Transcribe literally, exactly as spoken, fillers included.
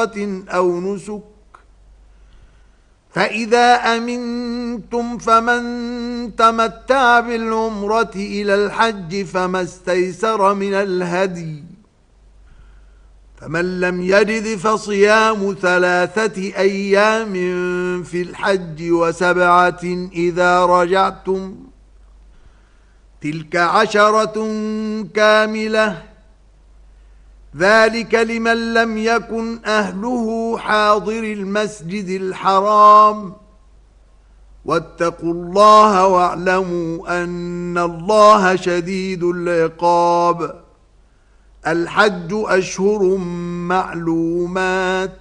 أو نسك. فإذا أمنتم فمن تمتع بالعمرة إلى الحج فما استيسر من الهدي، فمن لم يجد فصيام ثلاثة أيام في الحج وسبعة إذا رجعتم، تلك عشرة كاملة، ذلك لمن لم يكن أهله حاضر المسجد الحرام. واتقوا الله واعلموا أن الله شديد العقاب. الحج أشهر معلومات،